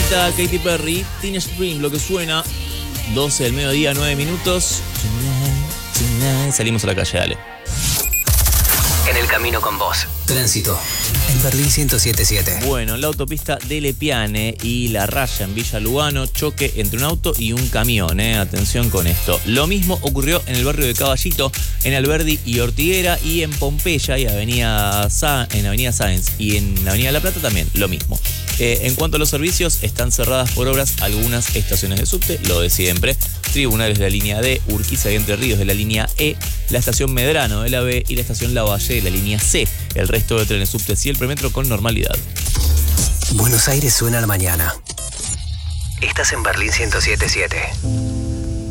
temita, Katy Perry, Teenage Dream, lo que suena, 12 del mediodía, 9 minutos. Salimos a la calle, dale. En el camino con vos. Tránsito. En Berlín 107.7. Bueno, en la autopista de Lepiane y La Raya en Villa Lugano, choque entre un auto y un camión. Atención con esto. Lo mismo ocurrió en el barrio de Caballito, en Alberdi y Ortiguera, y en Pompeya y en Avenida Sáenz y en Avenida La Plata también, lo mismo. En cuanto a los servicios, están cerradas por obras algunas estaciones de subte, lo de siempre. Tribunales de la línea D, Urquiza y Entre Ríos de la línea E, la estación Medrano de la B y la estación Lavalle de la línea C. El resto de trenes subtes y el premetro con normalidad. Buenos Aires suena a la mañana. Estás en Berlín 107.7.